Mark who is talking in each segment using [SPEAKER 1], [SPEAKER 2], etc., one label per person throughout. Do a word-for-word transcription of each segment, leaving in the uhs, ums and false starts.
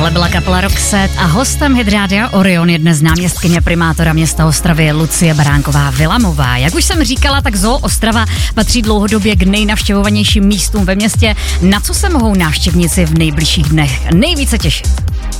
[SPEAKER 1] Tohle byla kapela Roxette a hostem Hit Rádia Orion je dnes náměstkyně primátora města Ostravy Lucie Baránková-Vilamová. Jak už jsem říkala, tak Zoo Ostrava patří dlouhodobě k nejnavštěvovanějším místům ve městě. Na co se mohou návštěvníci v nejbližších dnech nejvíce těšit?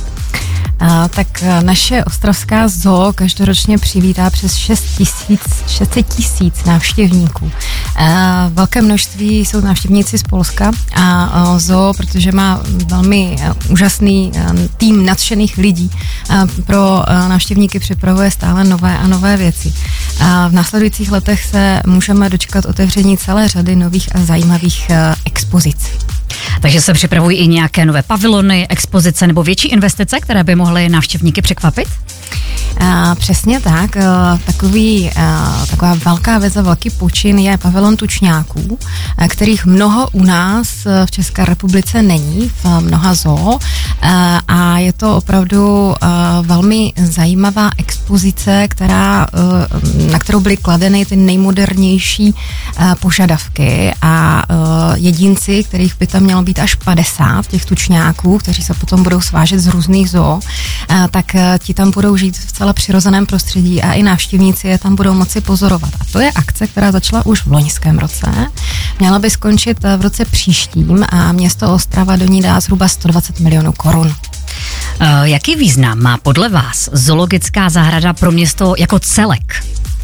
[SPEAKER 2] A, tak naše ostravská zoo každoročně přivítá přes šest set tisíc návštěvníků. A, velké množství jsou návštěvníci z Polska a, a zoo, protože má velmi a, úžasný a, tým nadšených lidí, a, pro a, návštěvníky připravuje stále nové a nové věci. A v následujících letech se můžeme dočkat otevření celé řady nových a zajímavých a, expozic.
[SPEAKER 1] Takže se připravují i nějaké nové pavilony, expozice nebo větší investice, které by mohly návštěvníky překvapit?
[SPEAKER 2] A, přesně tak. A, takový, a, taková velká věc a velký počin je pavilon tučňáků, a, kterých mnoho u nás v České republice není, v mnoha zoo. A, a je to opravdu a, velmi zajímavá expozice, která, a, na kterou byly kladeny ty nejmodernější a, požadavky a, a jedinci, kterých by tam mělo být až padesát, těch tučňáků, kteří se potom budou svážet z různých zoo, a, tak a, ti tam budou žít v celé přirozeném prostředí a i návštěvníci je tam budou moci pozorovat. A to je akce, která začala už v loňském roce. Měla by skončit v roce příštím a město Ostrava do ní dá zhruba sto dvacet milionů korun.
[SPEAKER 1] Uh, jaký význam má podle vás zoologická zahrada pro město jako celek?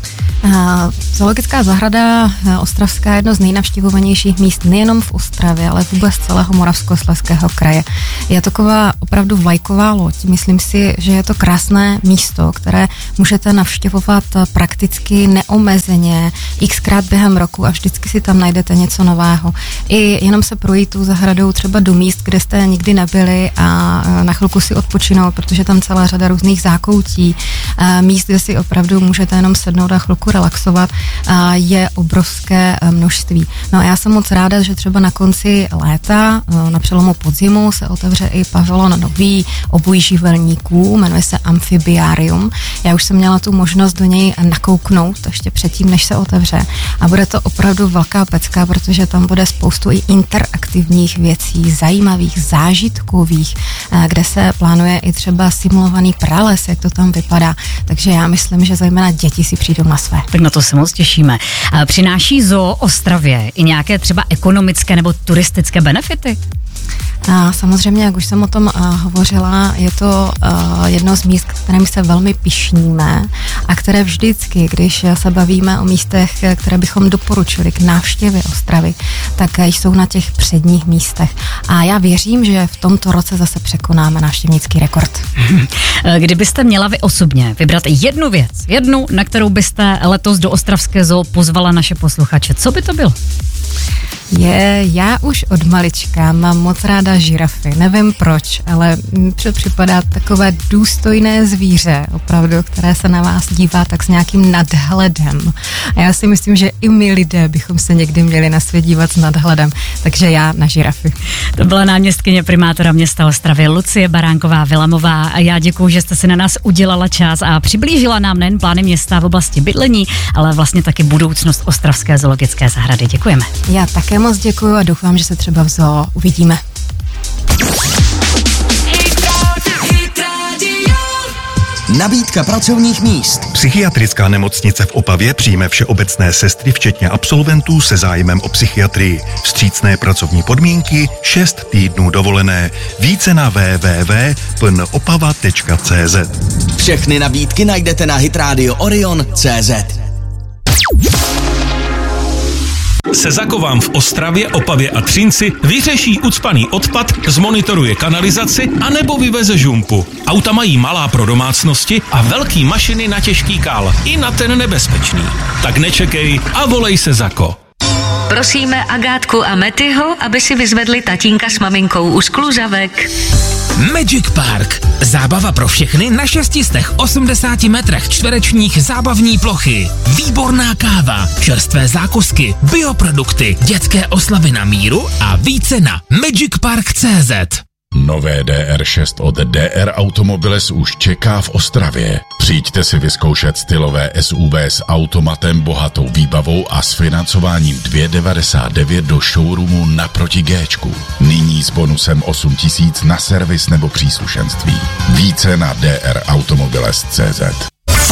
[SPEAKER 2] Zoologická zahrada ostravská je jedno z nejnavštěvovanějších míst nejenom v Ostravě, ale vůbec celého Moravskoslezského kraje. Je taková opravdu vlajková loď. Myslím si, že je to krásné místo, které můžete navštěvovat prakticky neomezeně, xkrát během roku a vždycky si tam najdete něco nového. I jenom se projít tou zahradou třeba do míst, kde jste nikdy nebyli a na chvilku si odpočinout, protože tam celá řada různých zákoutí, míst, kde si opravdu můžete jenom sednout a chvilku relaxovat, je obrovské množství. No a já jsem moc ráda, že třeba na konci léta, na přelomu podzimu, se otevře i pavilon nový obojživelníků, jmenuje se Amfibiarium. Já už jsem měla tu možnost do něj nakouknout ještě předtím, než se otevře. A bude to opravdu velká pecka, protože tam bude spoustu i interaktivních věcí, zajímavých, zážitkových, kde se plánuje i třeba simulovaný prales, jak to tam vypadá. Takže já myslím, že zejména děti si přijdou na své.
[SPEAKER 1] Tak na to se moc těšíme. Přináší Zoo Ostravě i nějaké třeba ekonomické nebo turistické benefity?
[SPEAKER 2] A samozřejmě, jak už jsem o tom a, hovořila, je to a, jedno z míst, kterým se velmi pyšníme a které vždycky, když se bavíme o místech, které bychom doporučili k návštěvě Ostravy, tak jsou na těch předních místech. A já věřím, že v tomto roce zase překonáme návštěvnický rekord.
[SPEAKER 1] Kdybyste měla vy osobně vybrat jednu věc, jednu, na kterou byste letos do Ostravské zoo pozvala naše posluchače, co by to bylo?
[SPEAKER 2] Je, já už od malička mám moc ráda žirafy. Nevím proč, ale mi připadá takové důstojné zvíře, opravdu, které se na vás dívá tak s nějakým nadhledem. A já si myslím, že i my lidé bychom se někdy měli na svět dívat s nadhledem. Takže já na žirafy.
[SPEAKER 1] To byla náměstkyně primátora města Ostravy Lucie Baránková-Vilamová a já děkuju, že jste si na nás udělala čas a přiblížila nám nejen plány města v oblasti bydlení, ale vlastně taky budoucnost Ostravské zoologické zahrady. Děkujeme.
[SPEAKER 2] Já také moc děkuju a doufám, že se třeba v zoo uvidíme.
[SPEAKER 3] Nabídka pracovních míst.
[SPEAKER 4] Psychiatrická nemocnice v Opavě přijme všeobecné sestry, včetně absolventů se zájmem o psychiatrii. Vstřícné pracovní podmínky, šest týdnů dovolené. Více na w w w tečka p n opava tečka c z.
[SPEAKER 3] Všechny nabídky najdete na hitradio orion tečka c z.
[SPEAKER 5] Sezako vám v Ostravě, Opavě a Třinci vyřeší ucpaný odpad, zmonitoruje kanalizaci anebo vyveze žumpu. Auta mají malá pro domácnosti a velký mašiny na těžký kál. I na ten nebezpečný. Tak nečekej a volej Sezako.
[SPEAKER 6] Prosíme Agátku a Metyho, aby si vyzvedli tatínka s maminkou u skluzavek.
[SPEAKER 7] Magic Park. Zábava pro všechny na šesti stech osmdesáti metrech čtverečních zábavní plochy. Výborná káva, čerstvé zákusky, bioprodukty, dětské oslavy na míru a více na magic park tečka c z.
[SPEAKER 8] Nové D R šest od D R Automobiles už čeká v Ostravě. Přijďte si vyzkoušet stylové S U V s automatem, bohatou výbavou a s financováním dvě celá devadesát devět do showroomu naproti Géčku. Nyní s bonusem osm tisíc na servis nebo příslušenství. Více na d r automobiles tečka c z.